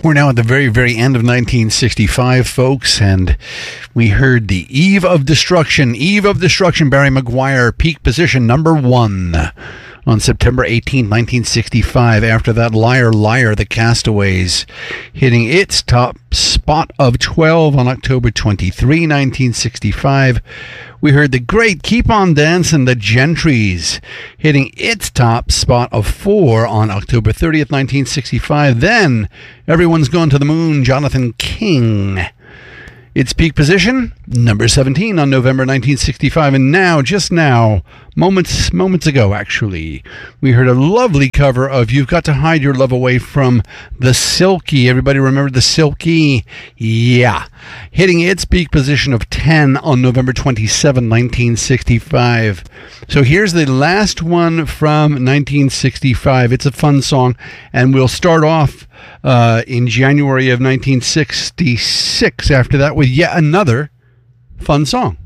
We're now at the very, very end of 1965, folks, and we heard the Eve of Destruction, Barry McGuire, peak position number 1 on September 18, 1965. After that, Liar, Liar, the Castaways, hitting its top spot of 12 on October 23, 1965. We heard the great Keep on Dancing, the Gentrys, hitting its top spot of 4 on October 30th, 1965. Then, Everyone's Gone to the Moon, Jonathan King. Its peak position, number 17 on November 1965. And now, just now, moments ago, actually, we heard a lovely cover of You've Got to Hide Your Love Away from the Silky. Everybody remember the Silky? Yeah. Hitting its peak position of 10 on November 27, 1965. So here's the last one from 1965. It's a fun song, and we'll start off in January of 1966 after that with yet another fun song.